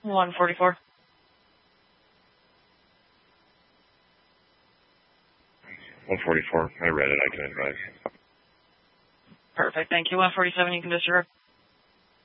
144. 144. I read it. I can advise. Perfect. Thank you. 147, you can disregard.